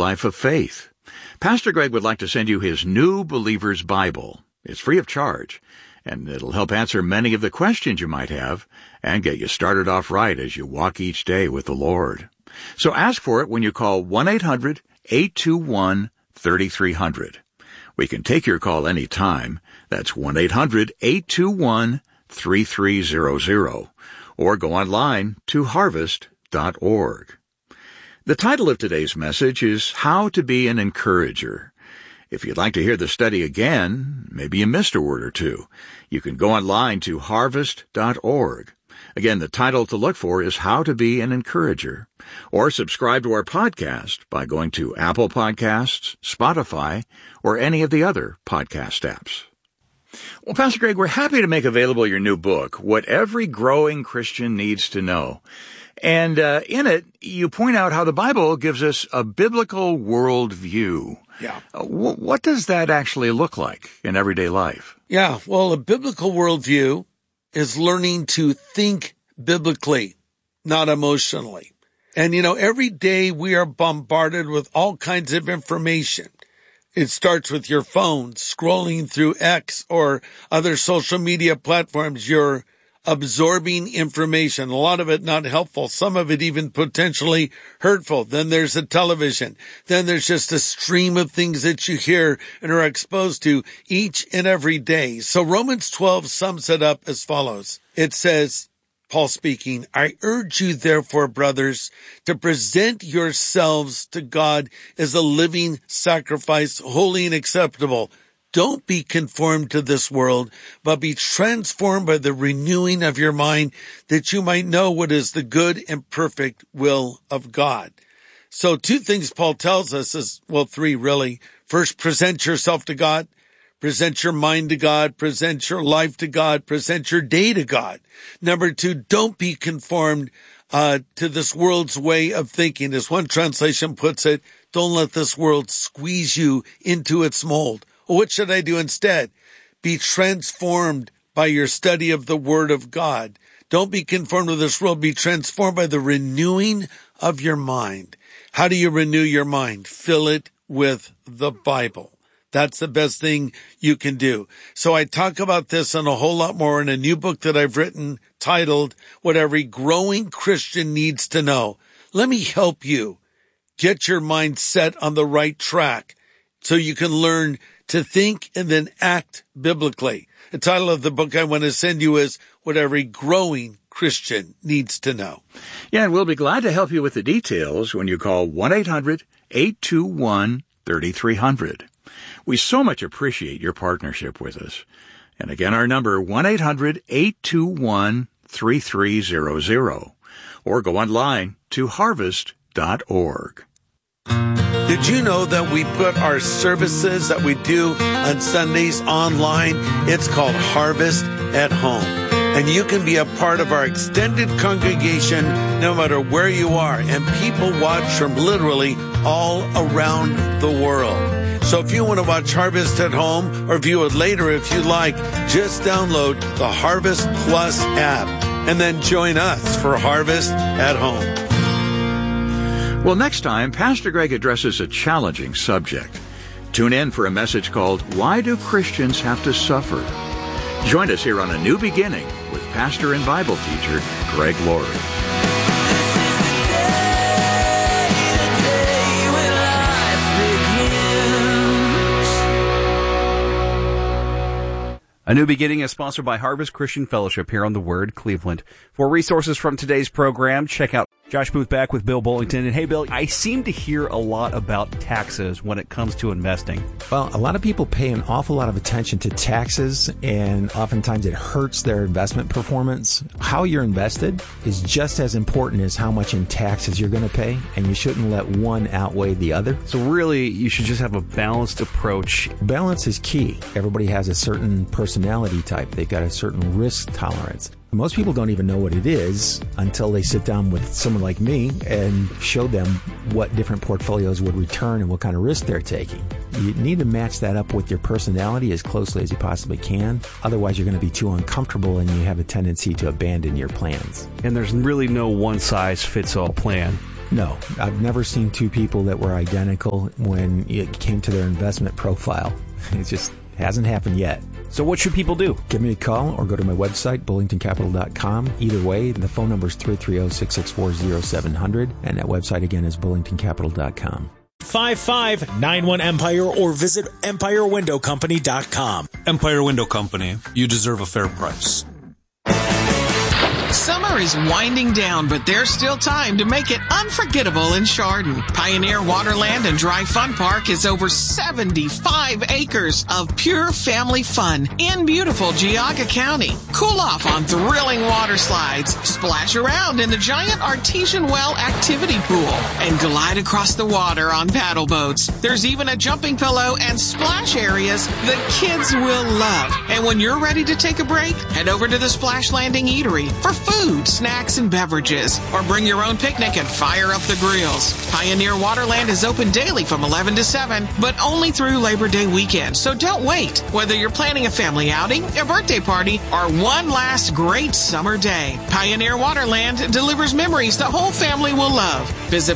life of faith. Pastor Greg would like to send you his New Believer's Bible. It's free of charge, and it'll help answer many of the questions you might have and get you started off right as you walk each day with the Lord. So ask for it when you call 1-800-821-3300. We can take your call any time. That's 1-800-821-3300. Or go online to harvest.org. The title of today's message is How to Be an Encourager. If you'd like to hear the study again, maybe you missed a word or two, you can go online to harvest.org. Again, the title to look for is How to Be an Encourager. Or subscribe to our podcast by going to Apple Podcasts, Spotify, or any of the other podcast apps. Well, Pastor Greg, we're happy to make available your new book, What Every Growing Christian Needs to Know. And in it, you point out how the Bible gives us a biblical worldview. Yeah. What does that actually look like in everyday life? Yeah, well, a biblical worldview is learning to think biblically, not emotionally. And, every day we are bombarded with all kinds of information. It starts with your phone, scrolling through X or other social media platforms. You're absorbing information, a lot of it not helpful, some of it even potentially hurtful. Then there's the television. Then there's just a stream of things that you hear and are exposed to each and every day. So Romans 12 sums it up as follows. It says, Paul speaking, I urge you therefore, brothers, to present yourselves to God as a living sacrifice, holy and acceptable. Don't be conformed to this world, but be transformed by the renewing of your mind, that you might know what is the good and perfect will of God. So two things Paul tells us is, three really. First, present yourself to God. Present your mind to God, present your life to God, present your day to God. Number two, don't be conformed to this world's way of thinking. As one translation puts it, don't let this world squeeze you into its mold. Well, what should I do instead? Be transformed by your study of the Word of God. Don't be conformed to this world. Be transformed by the renewing of your mind. How do you renew your mind? Fill it with the Bible. That's the best thing you can do. So I talk about this and a whole lot more in a new book that I've written titled, What Every Growing Christian Needs to Know. Let me help you get your mind set on the right track so you can learn to think and then act biblically. The title of the book I want to send you is What Every Growing Christian Needs to Know. Yeah, and we'll be glad to help you with the details when you call 1-800-821-3300. We so much appreciate your partnership with us. And again, our number, 1-800-821-3300. Or go online to harvest.org. Did you know that we put our services that we do on Sundays online? It's called Harvest at Home. And you can be a part of our extended congregation no matter where you are. And people watch from literally all around the world. So if you want to watch Harvest at Home or view it later if you like, just download the Harvest Plus app and then join us for Harvest at Home. Well, next time, Pastor Greg addresses a challenging subject. Tune in for a message called, Why Do Christians Have to Suffer? Join us here on A New Beginning with pastor and Bible teacher Greg Laurie. A New Beginning is sponsored by Harvest Christian Fellowship here on The Word, Cleveland. For resources from today's program, check out Josh Booth back with Bill Bullington. And hey, Bill, I seem to hear a lot about taxes when it comes to investing. Well, a lot of people pay an awful lot of attention to taxes, and oftentimes it hurts their investment performance. How you're invested is just as important as how much in taxes you're going to pay, and you shouldn't let one outweigh the other. So really, you should just have a balanced approach. Balance is key. Everybody has a certain personality type. They've got a certain risk tolerance. Most people don't even know what it is until they sit down with someone like me and show them what different portfolios would return and what kind of risk they're taking. You need to match that up with your personality as closely as you possibly can. Otherwise, you're going to be too uncomfortable and you have a tendency to abandon your plans. And there's really no one-size-fits-all plan. No, I've never seen two people that were identical when it came to their investment profile. It just hasn't happened yet. So what should people do? Give me a call or go to my website, bullingtoncapital.com. Either way, the phone number is 330-664-0700, and that website again is bullingtoncapital.com. 5591 or visit EmpireWindowCompany.com. Empire Window Company. You deserve a fair price. Summer is winding down, but there's still time to make it unforgettable in Chardon. Pioneer Waterland and Dry Fun Park is over 75 acres of pure family fun in beautiful Geauga County. Cool off on thrilling water slides, splash around in the giant artesian well activity pool, and glide across the water on paddle boats. There's even a jumping pillow and splash areas the kids will love. And when you're ready to take a break, head over to the Splash Landing Eatery for food, snacks, and beverages, or bring your own picnic and fire up the grills. Pioneer Waterland is open daily from 11 to 7, but only through Labor Day weekend, so don't wait. Whether you're planning a family outing, a birthday party, or one last great summer day, Pioneer Waterland delivers memories the whole family will love. Visit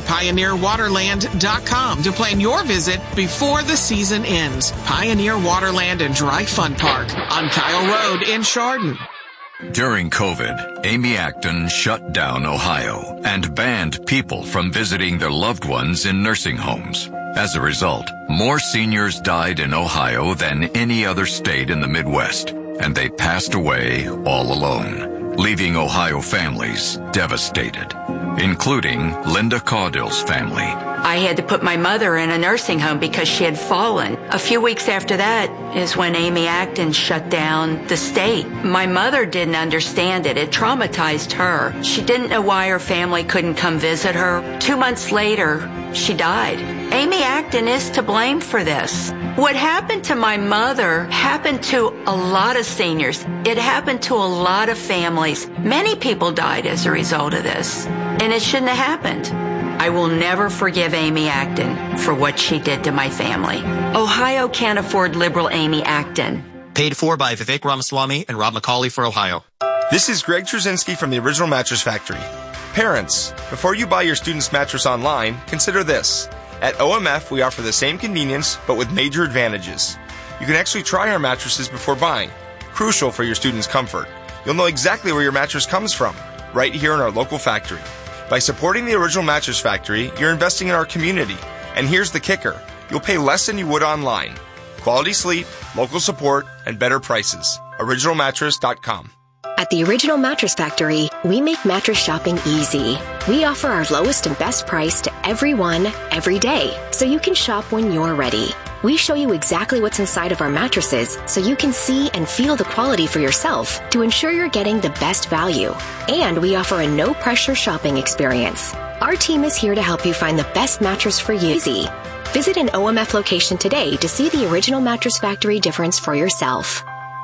PioneerWaterland.com to plan your visit before the season ends. Pioneer Waterland and Dry Fun Park on Kyle Road in Chardon. During COVID, Amy Acton shut down Ohio and banned people from visiting their loved ones in nursing homes. As a result, more seniors died in Ohio than any other state in the Midwest, and they passed away all alone, leaving Ohio families devastated, including Linda Caudill's family. I had to put my mother in a nursing home because she had fallen. A few weeks after that is when Amy Acton shut down the state. My mother didn't understand it. It traumatized her. She didn't know why her family couldn't come visit her. 2 months later, she died. Amy Acton is to blame for this. What happened to my mother happened to a lot of seniors. It happened to a lot of families. Many people died as a result of this, and it shouldn't have happened. I will never forgive Amy Acton for what she did to my family. Ohio can't afford liberal Amy Acton. Paid for by Vivek Ramaswamy and Rob McCauley for Ohio. This is Greg Trzynski from the Original Mattress Factory. Parents, before you buy your student's mattress online, consider this. At OMF, we offer the same convenience, but with major advantages. You can actually try our mattresses before buying, crucial for your student's comfort. You'll know exactly where your mattress comes from, right here in our local factory. By supporting the Original Mattress Factory, you're investing in our community. And here's the kicker. You'll pay less than you would online. Quality sleep, local support, and better prices. OriginalMattress.com. At the Original Mattress Factory, we make mattress shopping easy. We offer our lowest and best price to everyone, every day, so you can shop when you're ready. We show you exactly what's inside of our mattresses so you can see and feel the quality for yourself to ensure you're getting the best value. And we offer a no-pressure shopping experience. Our team is here to help you find the best mattress for you. Easy. Visit an OMF location today to see the Original Mattress Factory difference for yourself.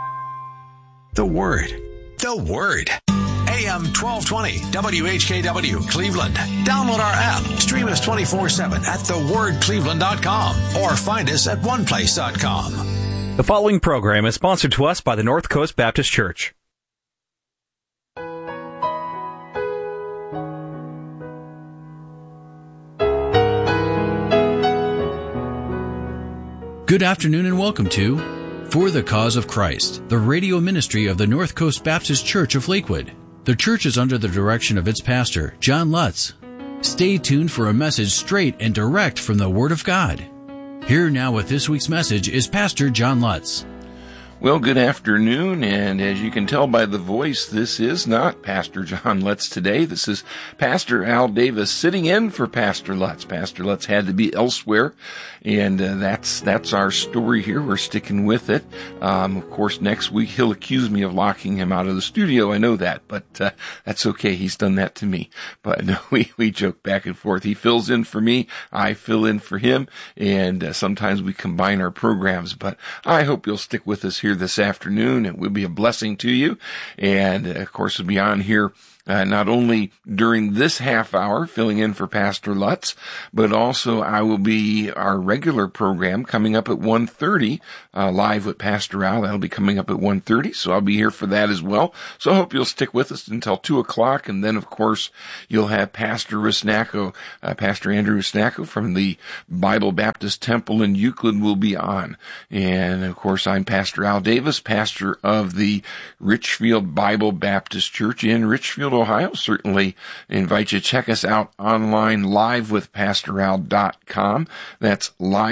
The Word. The Word. AM 1220 WHKW Cleveland. Download our app. Stream us 24/7 at thewordcleveland.com or find us at oneplace.com. The following program is sponsored to us by the North Coast Baptist Church. Good afternoon and welcome to For the Cause of Christ, the radio ministry of the North Coast Baptist Church of Lakewood. The church is under the direction of its pastor, John Lutz. Stay tuned for a message straight and direct from the Word of God. Here now with this week's message is Pastor John Lutz. Well, good afternoon, and as you can tell by the voice, this is not Pastor John Lutz today. This is Pastor Al Davis sitting in for Pastor Lutz. Pastor Lutz had to be elsewhere, and that's our story here. We're sticking with it. Of course, next week he'll accuse me of locking him out of the studio. I know that, but that's okay. He's done that to me. But no, we joke back and forth. He fills in for me. I fill in for him, and sometimes we combine our programs. But I hope you'll stick with us here this afternoon. It will be a blessing to you. And of course, we'll be on here not only during this half hour filling in for Pastor Lutz, but also I will be our regular program coming up at 1:30, live with Pastor Al. That'll be coming up at 1:30, so I'll be here for that as well. So I hope you'll stick with us until 2 o'clock, and then, of course, you'll have Pastor Rusnacko, Pastor Andrew Rusnacko from the Bible Baptist Temple in Euclid will be on. And, of course, I'm Pastor Al Davis, pastor of the Richfield Bible Baptist Church in Richfield, Ohio. Certainly invite you to check us out online, livewithpastoral.com. That's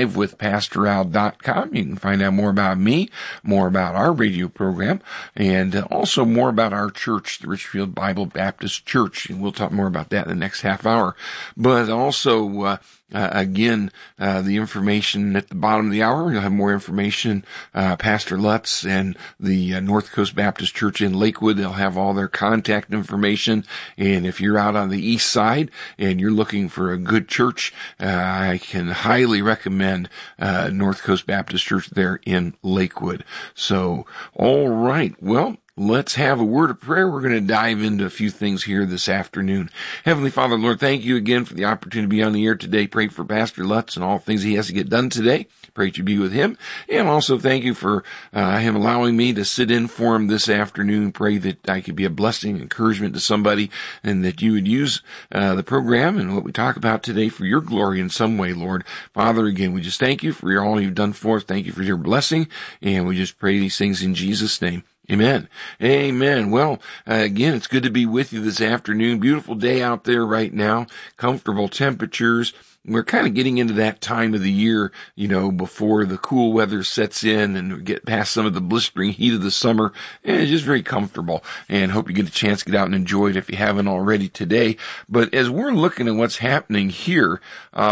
livewithpastoral.com. You can find out more about me, more about our radio program, and also more about our church, the Richfield Bible Baptist Church. And we'll talk more about that in the next half hour. But also, again, the information at the bottom of the hour, you'll have more information. Pastor Lutz and the North Coast Baptist Church in Lakewood, they'll have all their contact information. And if you're out on the east side and you're looking for a good church, I can highly recommend North Coast Baptist Church there in Lakewood. So, all right. Well, let's have a word of prayer. We're going to dive into a few things here this afternoon. Heavenly Father, Lord, thank you again for the opportunity to be on the air today. Pray for Pastor Lutz and all things he has to get done today. Pray that you be with him. And also thank you for him allowing me to sit in for him this afternoon. Pray that I could be a blessing, encouragement to somebody, and that you would use the program and what we talk about today for your glory in some way, Lord. Father, again, we just thank you for all you've done for us. Thank you for your blessing. And we just pray these things in Jesus' name. Amen. Amen. Well, again, it's good to be with you this afternoon. Beautiful day out there right now. Comfortable temperatures. We're kind of getting into that time of the year, before the cool weather sets in and we get past some of the blistering heat of the summer. And it's just very comfortable, and hope you get a chance to get out and enjoy it if you haven't already today. But as we're looking at what's happening here,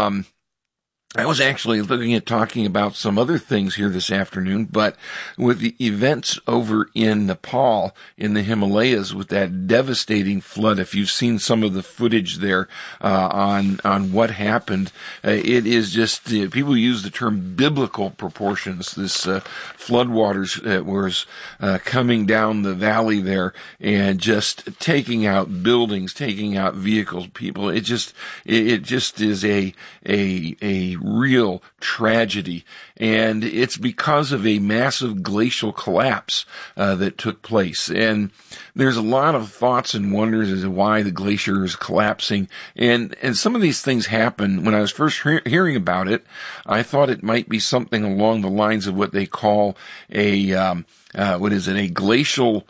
I was actually looking at talking about some other things here this afternoon, but with the events over in Nepal, in the Himalayas, with that devastating flood, if you've seen some of the footage there, on what happened, it is just, people use the term biblical proportions. This, floodwaters, was, coming down the valley there and just taking out buildings, taking out vehicles, people. It just is a real tragedy, and it's because of a massive glacial collapse that took place. And there's a lot of thoughts and wonders as to why the glacier is collapsing, and some of these things happen. When I was first hearing about it, I thought it might be something along the lines of what they call a glacial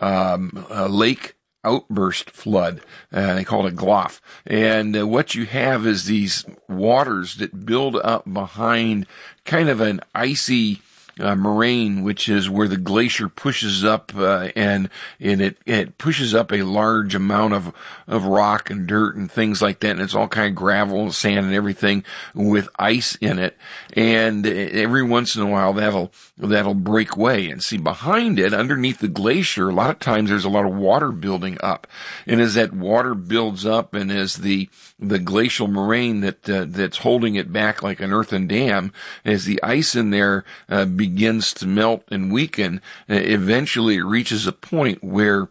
lake outburst flood. They call it GLOF. And what you have is these waters that build up behind kind of an icy moraine, which is where the glacier pushes up, and it pushes up a large amount of rock and dirt and things like that. And it's all kind of gravel and sand and everything with ice in it. And every once in a while that'll break away. And see, behind it, underneath the glacier, a lot of times there's a lot of water building up. And as that water builds up, and as the glacial moraine that's holding it back like an earthen dam, as the ice in there begins to melt and weaken, eventually it reaches a point where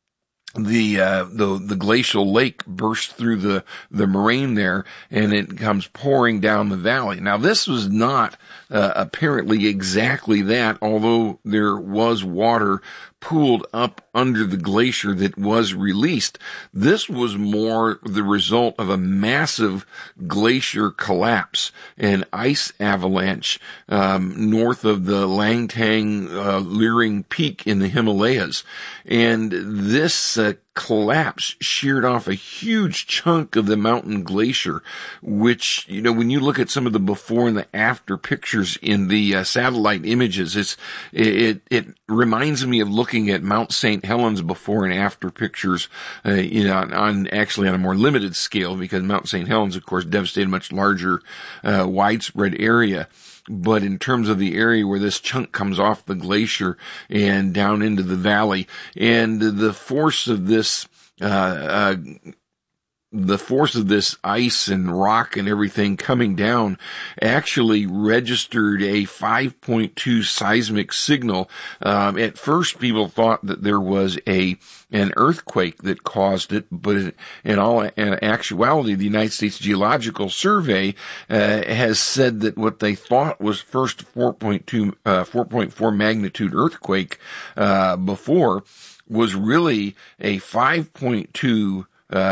the glacial lake bursts through the moraine there, and it comes pouring down the valley. Now, this was not apparently exactly that, although there was water pooled up under the glacier that was released. This was more the result of a massive glacier collapse, an ice avalanche north of the Langtang Liring Peak in the Himalayas. And this collapse sheared off a huge chunk of the mountain glacier, which, when you look at some of the before and the after pictures in the satellite images, it reminds me of looking at Mount St. Helens before and after pictures, on a more limited scale, because Mount St. Helens, of course, devastated a much larger, widespread area. But in terms of the area where this chunk comes off the glacier and down into the valley, and the force of this the force of this ice and rock and everything coming down actually registered a 5.2 seismic signal. At first, people thought that there was an earthquake that caused it, but in actuality, the United States Geological Survey has said that what they thought was first 4.4 magnitude earthquake before was really a 5.2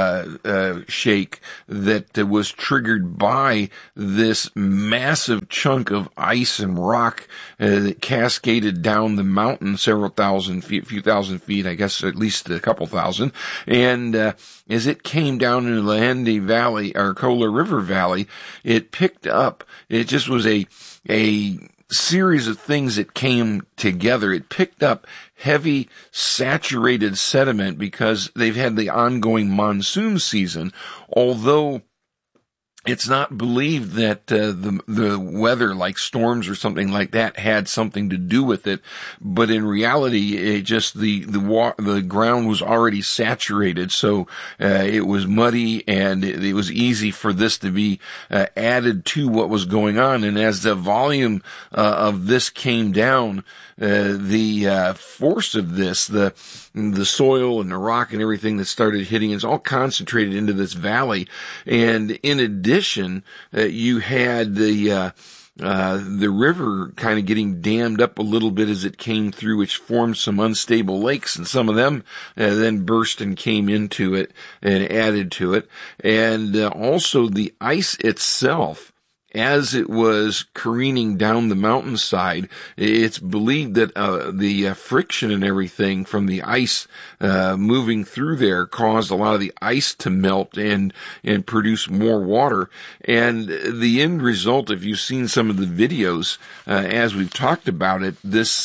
shake that was triggered by this massive chunk of ice and rock that cascaded down the mountain several thousand feet, a few thousand feet, I guess at least a couple thousand. And as it came down into the Hendy Valley, or Kohler River Valley, it picked up. It just was a series of things that came together. It picked up heavy saturated sediment because they've had the ongoing monsoon season, although it's not believed that the weather, like storms or something like that, had something to do with it. But in reality, it just the ground was already saturated, so it was muddy, and it was easy for this to be added to what was going on. And as the volume of this came down, the force of this, the soil and the rock and everything that started hitting, is all concentrated into this valley. And in addition, you had the river kind of getting dammed up a little bit as it came through, which formed some unstable lakes, and some of them then burst and came into it and added to it. And also the ice itself, as it was careening down the mountainside, it's believed that the friction and everything from the ice moving through there caused a lot of the ice to melt and produce more water. And the end result, if you've seen some of the videos as we've talked about it, this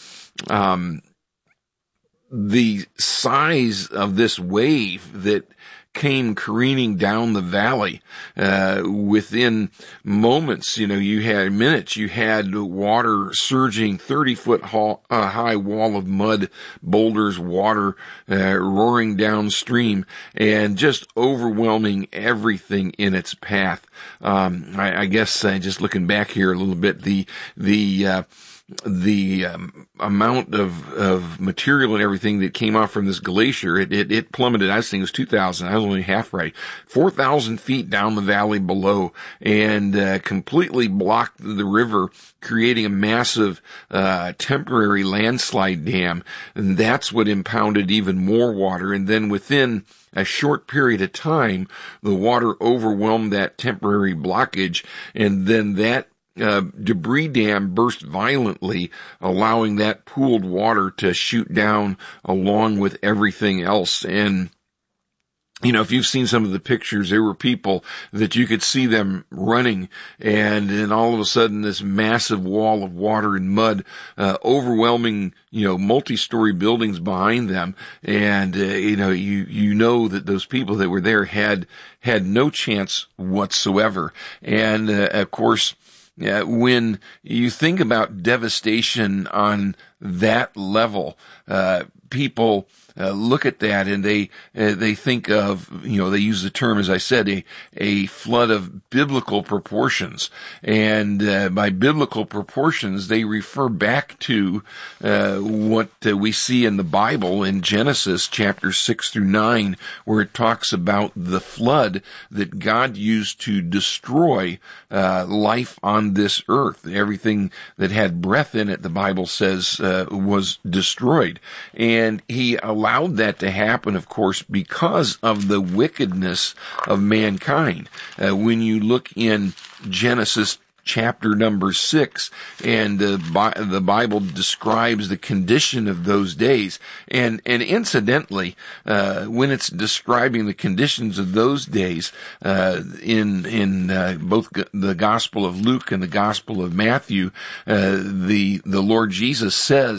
the size of this wave that came careening down the valley, within moments, you had water surging 30-foot high wall of mud, boulders, water, roaring downstream, and just overwhelming everything in its path. I guess, just looking back here a little bit, the amount of material and everything that came off from this glacier, it plummeted. I was thinking it was 2,000. I was only half right. 4,000 feet down the valley below, and completely blocked the river, creating a massive temporary landslide dam. And that's what impounded even more water. And then within a short period of time, the water overwhelmed that temporary blockage, and then that debris dam burst violently, allowing that pooled water to shoot down along with everything else. And if you've seen some of the pictures, there were people that you could see them running, and then all of a sudden this massive wall of water and mud, overwhelming, multi-story buildings behind them. And, you know that those people that were there had no chance whatsoever. And, of course, when you think about devastation on that level, people look at that and they think of, they use the term, as I said, a flood of biblical proportions. And by biblical proportions, they refer back to what we see in the Bible in Genesis chapter 6 through 9, where it talks about the flood that God used to destroy life on this earth. Everything that had breath in it, the Bible says, was destroyed. And he allowed that to happen, of course, because of the wickedness of mankind. When you look in Genesis chapter number 6, and the Bible describes the condition of those days. And incidentally, when it's describing the conditions of those days, in both the Gospel of Luke and the Gospel of Matthew, the Lord Jesus says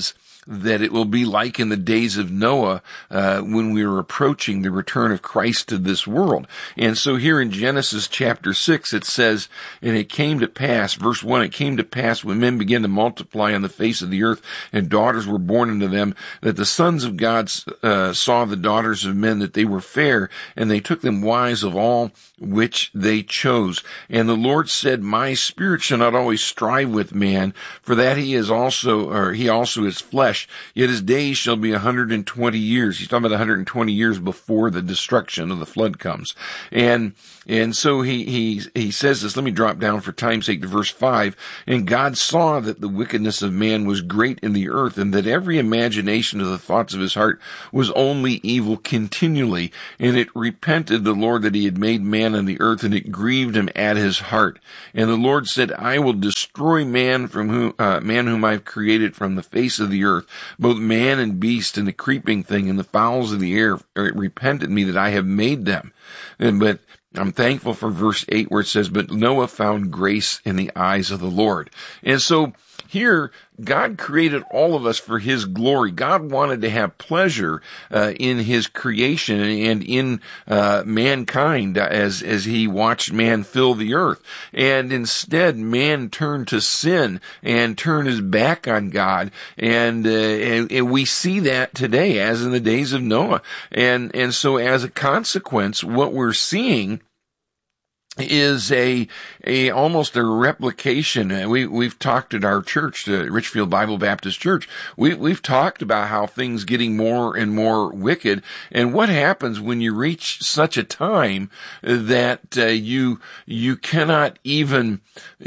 that it will be like in the days of Noah, when we are approaching the return of Christ to this world. And so here in Genesis chapter 6, it says, and it came to pass, verse 1, it came to pass when men began to multiply on the face of the earth, and daughters were born unto them, that the sons of God saw the daughters of men, that they were fair, and they took them wives of all which they chose. And the Lord said, my spirit shall not always strive with man, for that he also is flesh, yet his days shall be 120 years. He's talking about 120 years before the destruction of the flood comes. And so he says this. Let me drop down for time's sake to verse 5. And God saw that the wickedness of man was great in the earth, and that every imagination of the thoughts of his heart was only evil continually. And it repented the Lord that he had made man on the earth, and it grieved him at his heart. And the Lord said, I will destroy man whom I have created from the face of the earth, both man and beast, and the creeping thing, and the fowls of the air. It repented me that I have made them. But I'm thankful for verse 8 where it says, but Noah found grace in the eyes of the Lord. And so here, God created all of us for his glory. God wanted to have pleasure in his creation and in mankind as he watched man fill the earth. And instead, man turned to sin and turned his back on God. And we see that today, as in the days of Noah. And so as a consequence, what we're seeing is almost a replication. We've talked at our church, Richfield Bible Baptist Church. We've talked about how things getting more and more wicked, and what happens when you reach such a time that you cannot even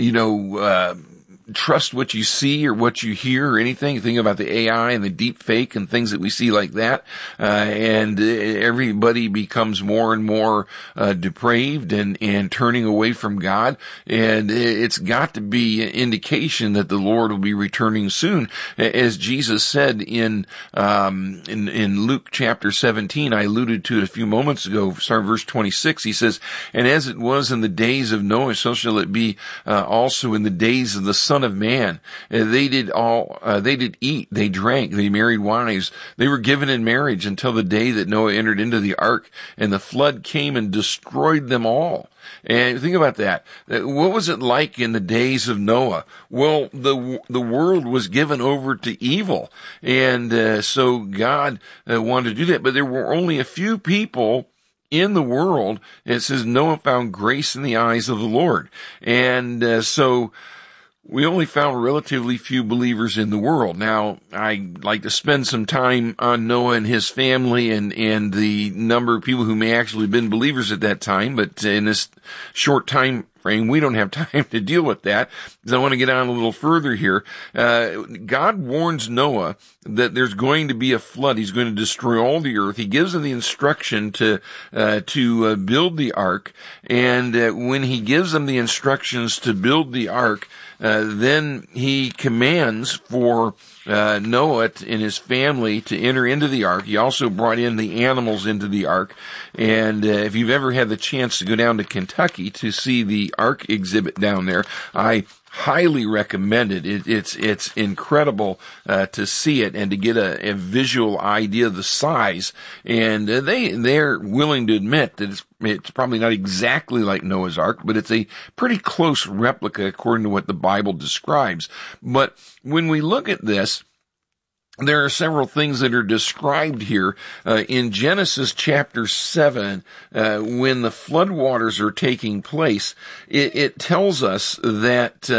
trust what you see or what you hear or anything. Think about the AI and the deep fake and things that we see like that. And everybody becomes more and more depraved and turning away from God. And it's got to be an indication that the Lord will be returning soon. As Jesus said in Luke chapter 17, I alluded to it a few moments ago, verse 26, he says, and as it was in the days of Noah, so shall it be also in the days of the Son of Man. They did eat, they drank, they married wives, they were given in marriage until the day that Noah entered into the ark, and the flood came and destroyed them all. And think about that. What was it like in the days of Noah? Well, the world was given over to evil, and so God wanted to do that, but there were only a few people in the world. It says Noah found grace in the eyes of the Lord, and so we only found relatively few believers in the world. Now, I like to spend some time on Noah and his family and the number of people who may actually have been believers at that time, but in this short time frame, we don't have time to deal with that, because I want to get on a little further here. God warns Noah that there's going to be a flood. He's going to destroy all the earth. He gives him the instruction to build the ark, and when he gives them the instructions to build the ark, then he commands for Noah and his family to enter into the ark. He also brought in the animals into the ark. And if you've ever had the chance to go down to Kentucky to see the ark exhibit down there, I highly recommend it. It's incredible to see it and to get a visual idea of the size. And they're willing to admit that it's probably not exactly like Noah's Ark, but it's a pretty close replica according to what the Bible describes. But when we look at this, there are several things that are described here in Genesis chapter 7. When the floodwaters are taking place, it tells us that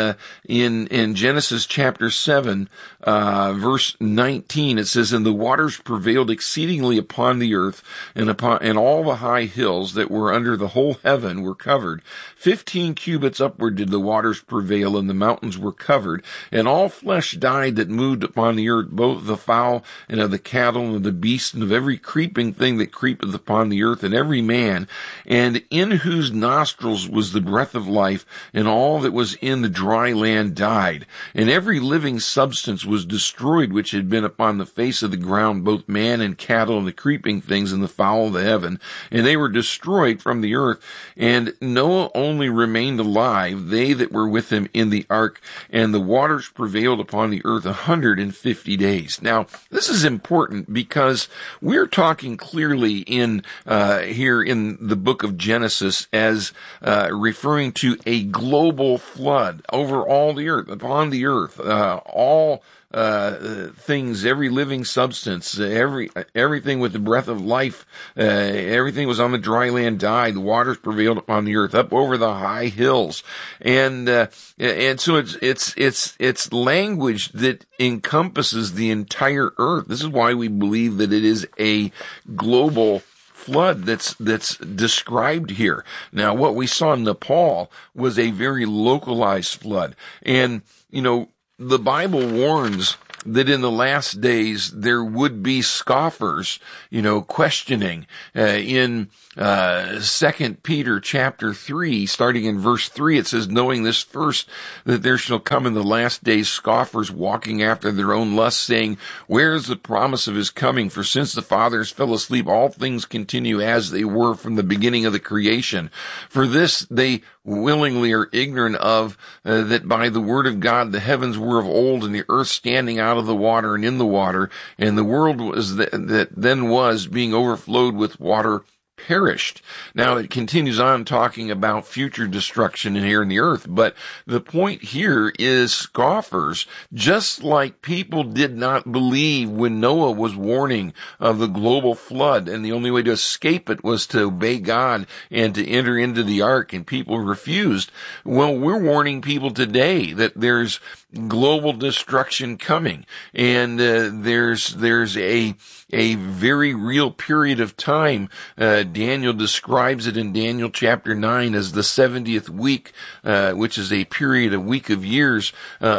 in Genesis chapter 7, verse 19, it says, "And the waters prevailed exceedingly upon the earth, and all the high hills that were under the whole heaven were covered. 15 cubits upward did the waters prevail, and the mountains were covered, and all flesh died that moved upon the earth, both the fowl and of the cattle and of the beasts and of every creeping thing that creepeth upon the earth, and every man, and in whose nostrils was the breath of life, and all that was in the dry land died. And every living substance was destroyed which had been upon the face of the ground, both man and cattle and the creeping things and the fowl of the heaven, and they were destroyed from the earth. And Noah only remained alive, they that were with him in the ark, and the waters prevailed upon the earth 150 days. Christ. Now, this is important because we're talking clearly in here in the book of Genesis as referring to a global flood over all the earth, upon the earth, all things, every living substance, everything with the breath of life, everything was on the dry land died. The waters prevailed upon the earth, up over the high hills, and so it's language that encompasses the entire earth. This is why we believe that it is a global flood that's described here. Now, what we saw in Nepal was a very localized flood, and the Bible warns that in the last days there would be scoffers, questioning. In 2 Peter chapter 3, starting in verse 3, it says, knowing this first, that there shall come in the last days scoffers walking after their own lusts, saying, where is the promise of his coming? For since the fathers fell asleep, all things continue as they were from the beginning of the creation. For this they willingly are ignorant of, that by the word of God the heavens were of old, and the earth standing out of the water and in the water, and the world was that then was being overflowed with water perished. Now it continues on talking about future destruction here in the earth, but the point here is scoffers, just like people did not believe when Noah was warning of the global flood, and the only way to escape it was to obey God and to enter into the ark, and people refused. Well, we're warning people today that there's global destruction coming, and there's a very real period of time. Daniel describes it in Daniel chapter 9 as the 70th week, which is a week of years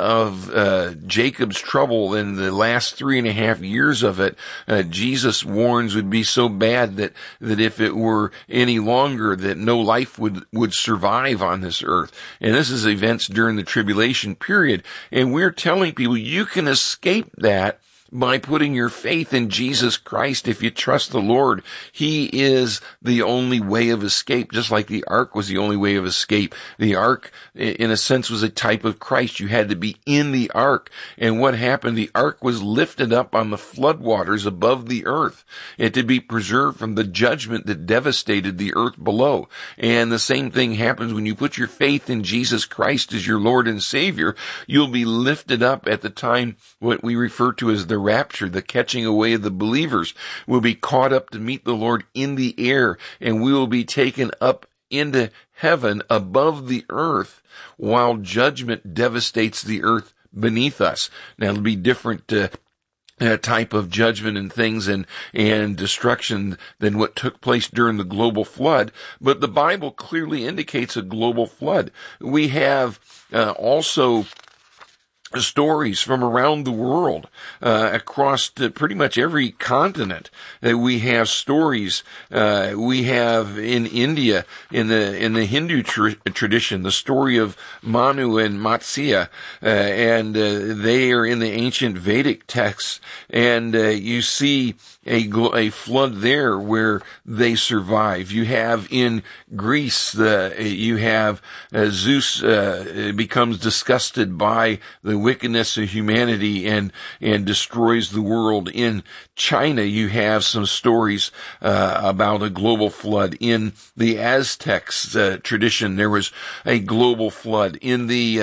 of Jacob's trouble, and the last 3.5 years of it, Jesus warns would be so bad that if it were any longer, that no life would survive on this earth. And this is events during the tribulation period. And we're telling people you can escape that by putting your faith in Jesus Christ. If you trust the Lord, He is the only way of escape, just like the ark was the only way of escape. The ark, in a sense, was a type of Christ. You had to be in the ark. And what happened? The ark was lifted up on the floodwaters above the earth, and to be preserved from the judgment that devastated the earth below. And the same thing happens when you put your faith in Jesus Christ as your Lord and Savior. You'll be lifted up at the time what we refer to as the rapture, the catching away of the believers. Will be caught up to meet the Lord in the air, and we will be taken up into heaven above the earth while judgment devastates the earth beneath us. Now, it'll be different type of judgment and things and destruction than what took place during the global flood, but the Bible clearly indicates a global flood. We have also stories from around the world, across pretty much every continent. We have stories. We have in India, in the Hindu tradition, the story of Manu and Matsya, and they are in the ancient Vedic texts, and you see a flood there where they survive. You have in Greece, you have Zeus becomes disgusted by the wickedness of humanity and destroys the world. In China, you have some stories about a global flood. In the Aztecs tradition, there was a global flood. In the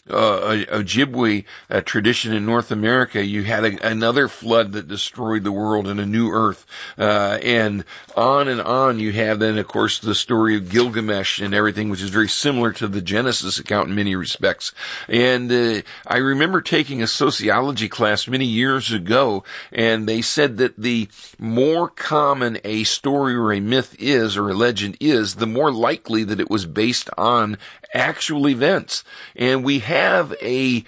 Ojibwe tradition in North America, you had another flood that destroyed the world and a new earth. And on you have then, of course, the story of Gilgamesh and everything, which is very similar to the Genesis account in many respects. And I remember taking a sociology class many years ago, and they said that the more common a story or a myth is, or a legend is, the more likely that it was based on actual events. And we have a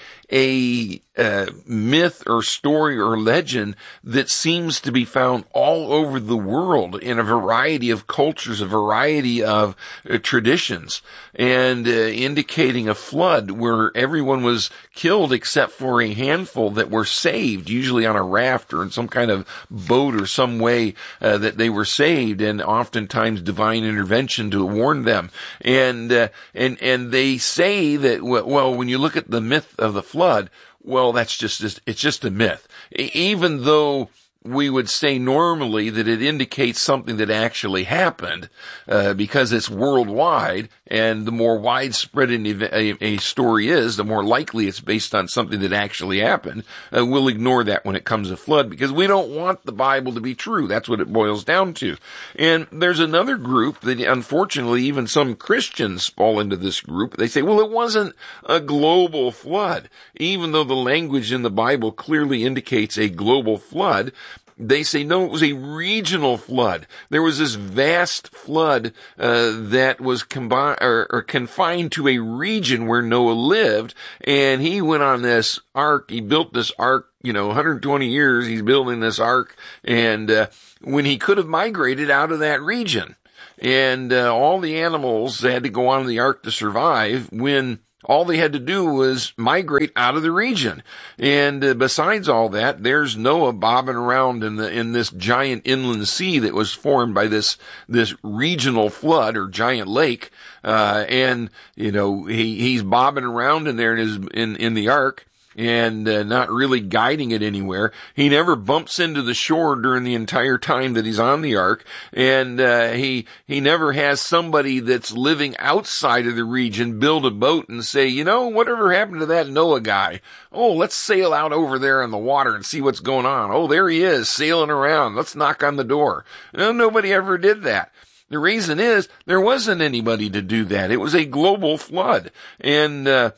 myth or story or legend that seems to be found all over the world in a variety of cultures, a variety of traditions, and indicating a flood where everyone was killed except for a handful that were saved, usually on a raft or in some kind of boat or some way that they were saved, and oftentimes divine intervention to warn them. And they say that, well, when you look at the myth of the flood, well, it's just a myth. Even though we would say normally that it indicates something that actually happened, because it's worldwide, and the more widespread a story is, the more likely it's based on something that actually happened. We'll ignore that when it comes to flood, because we don't want the Bible to be true. That's what it boils down to. And there's another group that, unfortunately, even some Christians fall into this group. They say, well, it wasn't a global flood, even though the language in the Bible clearly indicates a global flood. They say, no, it was a regional flood. There was this vast flood that was confined to a region where Noah lived, and he went on this ark. He built this ark, 120 years he's building this ark, and when he could have migrated out of that region. And all the animals had to go on the ark to survive when all they had to do was migrate out of the region. And besides all that, there's Noah bobbing around in this giant inland sea that was formed by this regional flood or giant lake. And he's bobbing around in there in the ark, and not really guiding it anywhere. He never bumps into the shore during the entire time that he's on the ark, and he never has somebody that's living outside of the region build a boat and say, whatever happened to that Noah guy? Oh, let's sail out over there in the water and see what's going on. Oh, there he is, sailing around. Let's knock on the door. No, nobody ever did that. The reason is there wasn't anybody to do that. It was a global flood, and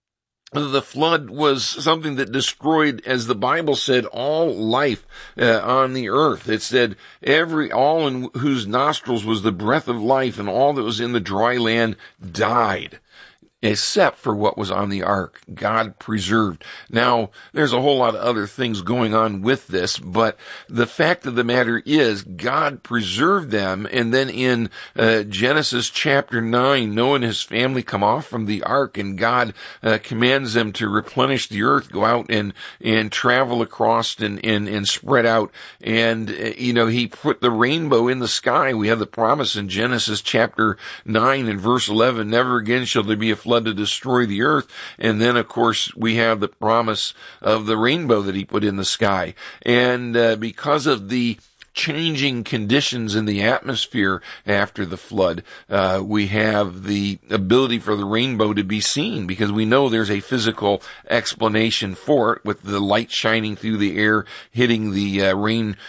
the flood was something that destroyed, as the Bible said, all life on the earth. It said, all in whose nostrils was the breath of life, and all that was in the dry land died, except for what was on the ark. God preserved. Now, there's a whole lot of other things going on with this, but the fact of the matter is God preserved them. And then in Genesis chapter 9, Noah and his family come off from the ark, and God commands them to replenish the earth, go out and travel across and spread out. And, he put the rainbow in the sky. We have the promise in Genesis chapter 9 and verse 11, never again shall there be a flood to destroy the earth. And then, of course, we have the promise of the rainbow that he put in the sky. And because of the changing conditions in the atmosphere after the flood, we have the ability for the rainbow to be seen, because we know there's a physical explanation for it, with the light shining through the air, hitting the rain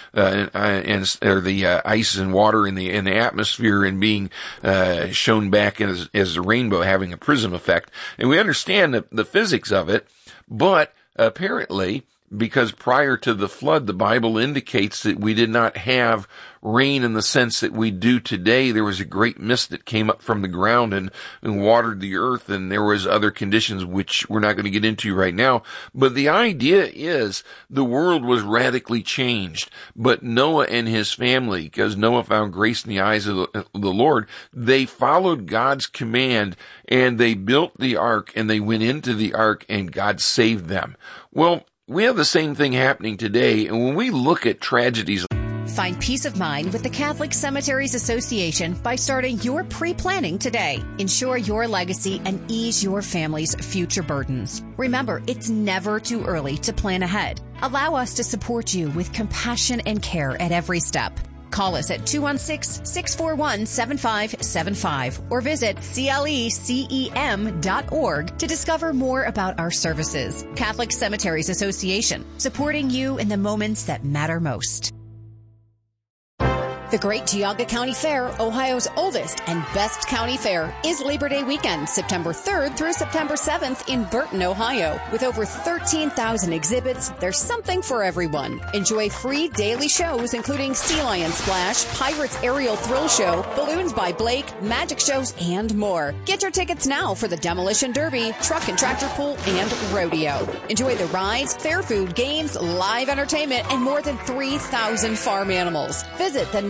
or the ice and water in the atmosphere, and being shown back as the rainbow, having a prism effect. And we understand the physics of it, but apparently, because prior to the flood, the Bible indicates that we did not have rain in the sense that we do today. There was a great mist that came up from the ground and watered the earth, and there was other conditions which we're not going to get into right now. But the idea is the world was radically changed. But Noah and his family, because Noah found grace in the eyes of the Lord, they followed God's command, and they built the ark, and they went into the ark, and God saved them. Well, we have the same thing happening today, and when we look at tragedies, find peace of mind with the Catholic Cemeteries Association by starting your pre-planning today. Ensure your legacy and ease your family's future burdens. Remember, it's never too early to plan ahead. Allow us to support you with compassion and care at every step. Call us at 216-641-7575 or visit clecem.org to discover more about our services. Catholic Cemeteries Association, supporting you in the moments that matter most. The Great Geauga County Fair, Ohio's oldest and best county fair, is Labor Day weekend, September 3rd through September 7th in Burton, Ohio. With over 13,000 exhibits, there's something for everyone. Enjoy free daily shows including Sea Lion Splash, Pirates Aerial Thrill Show, Balloons by Blake, magic shows, and more. Get your tickets now for the Demolition Derby, Truck and Tractor Pull, and Rodeo. Enjoy the rides, fair food, games, live entertainment, and more than 3,000 farm animals. Visit the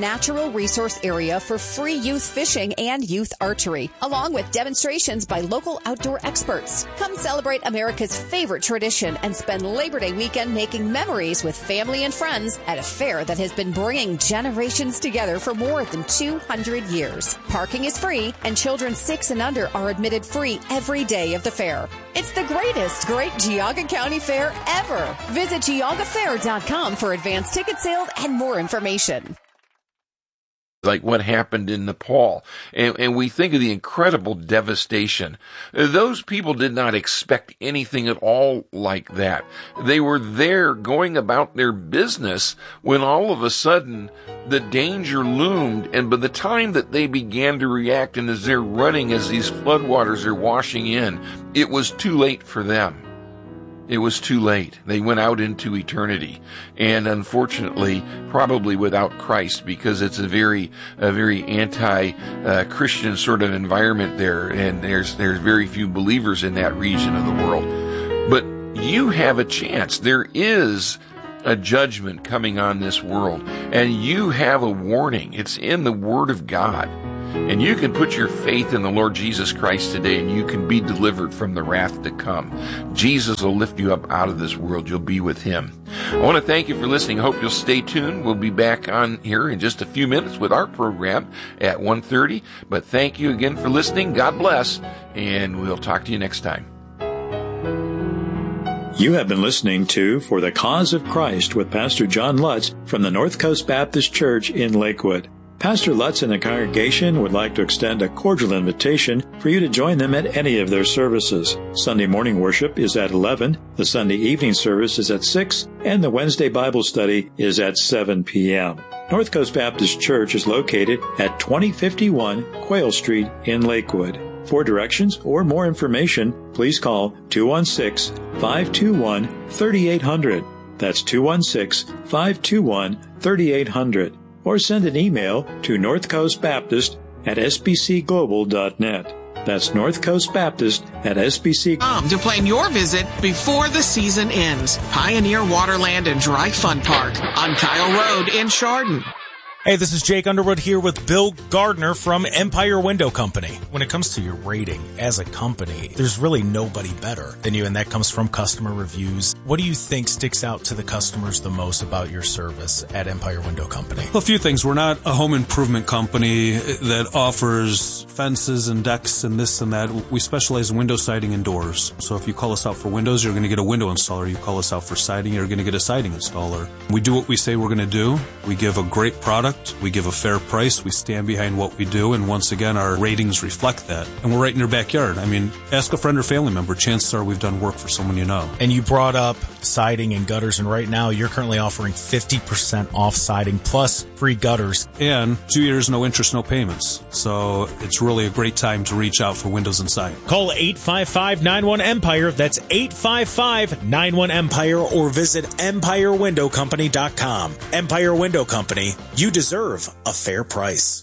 natural resource area for free youth fishing and youth archery, along with demonstrations by local outdoor experts. Come celebrate America's favorite tradition and spend Labor Day weekend making memories with family and friends at a fair that has been bringing generations together for more than 200 years. Parking is free, and children 6 and under are admitted free every day of the fair. It's the Great Geauga County Fair ever. Visit GeaugaFair.com for advanced ticket sales and more information. Like what happened in Nepal. And we think of the incredible devastation. Those people did not expect anything at all like that. They were there going about their business when all of a sudden the danger loomed, and by the time that they began to react, and as they're running, as these floodwaters are washing in, it was too late for them. It was too late. They went out into eternity. And unfortunately, probably without Christ, because it's a very anti-Christian sort of environment there. And there's very few believers in that region of the world. But you have a chance. There is a judgment coming on this world. And you have a warning. It's in the Word of God. And you can put your faith in the Lord Jesus Christ today, and you can be delivered from the wrath to come. Jesus will lift you up out of this world. You'll be with Him. I want to thank you for listening. I hope you'll stay tuned. We'll be back on here in just a few minutes with our program at 1:30. But thank you again for listening. God bless, and we'll talk to you next time. You have been listening to For the Cause of Christ with Pastor John Lutz from the North Coast Baptist Church in Lakewood. Pastor Lutz and the congregation would like to extend a cordial invitation for you to join them at any of their services. Sunday morning worship is at 11, the Sunday evening service is at 6, and the Wednesday Bible study is at 7 p.m. North Coast Baptist Church is located at 2051 Quayle Street in Lakewood. For directions or more information, please call 216-521-3800. That's 216-521-3800. Or send an email to northcoastbaptist@sbcglobal.net. That's northcoastbaptist@sbc.com to plan your visit before the season ends. Pioneer Waterland and Dry Fun Park on Kyle Road in Chardon. Hey, this is Jake Underwood here with Bill Gardner from Empire Window Company. When it comes to your rating as a company, there's really nobody better than you, and that comes from customer reviews. What do you think sticks out to the customers the most about your service at Empire Window Company? Well, a few things. We're not a home improvement company that offers fences and decks and this and that. We specialize in window siding and doors. So if you call us out for windows, you're going to get a window installer. You call us out for siding, you're going to get a siding installer. We do what we say we're going to do. We give a great product. We give a fair price. We stand behind what we do. And once again, our ratings reflect that. And we're right in your backyard. I mean, ask a friend or family member. Chances are we've done work for someone you know. And you brought up siding and gutters. And right now, you're currently offering 50% off siding plus free gutters. And 2 years, no interest, no payments. So it's really a great time to reach out for windows and siding. Call 855-91-EMPIRE. That's 855-91-EMPIRE. Or visit EmpireWindowCompany.com. Empire Window Company. You deserve a fair price.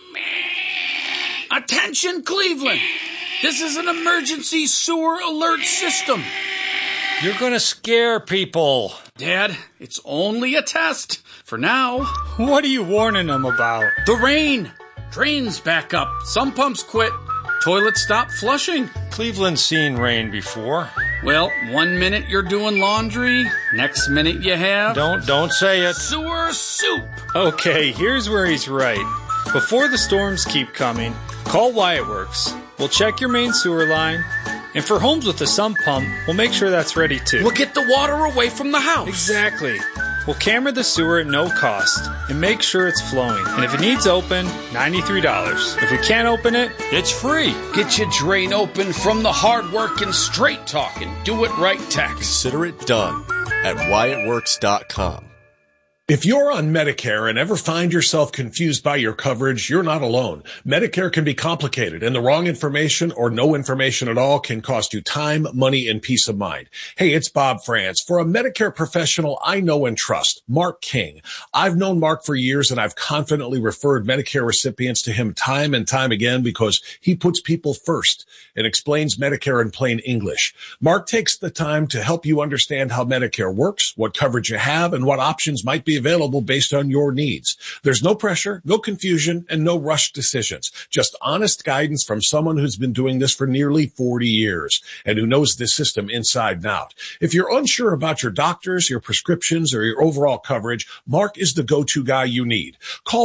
Attention, Cleveland! This is an emergency sewer alert system. You're gonna scare people. Dad, it's only a test. For now. What are you warning them about? The rain. Drains back up. Some pumps quit. Toilets stop flushing. Cleveland's seen rain before. Well, 1 minute you're doing laundry, next minute you have... Don't say it. Sewer soup. Okay, here's where he's right. Before the storms keep coming, call Wyatt Works. We'll check your main sewer line. And for homes with a sump pump, we'll make sure that's ready too. We'll get the water away from the house. Exactly. We'll camera the sewer at no cost and make sure it's flowing. And if it needs open, $93. If we can't open it, it's free. Get your drain open from the hard work and straight talking. Do it right tech. Consider it done at WyattWorks.com. If you're on Medicare and ever find yourself confused by your coverage, you're not alone. Medicare can be complicated, and the wrong information or no information at all can cost you time, money, and peace of mind. Hey, it's Bob France. For a Medicare professional I know and trust, Mark King. I've known Mark for years, and I've confidently referred Medicare recipients to him time and time again because he puts people first and explains Medicare in plain English. Mark takes the time to help you understand how Medicare works, what coverage you have, and what options might be available based on your needs. There's no pressure, no confusion, and no rushed decisions. Just honest guidance from someone who's been doing this for nearly 40 years and who knows this system inside and out. If you're unsure about your doctors, your prescriptions, or your overall coverage, Mark is the go-to guy you need. Call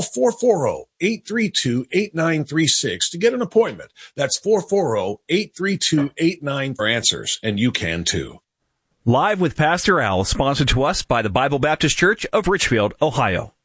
440-832-8936 to get an appointment. That's 440-832-89 for answers, and you can too. Live with Pastor Al, sponsored to us by the Bible Baptist Church of Richfield, Ohio.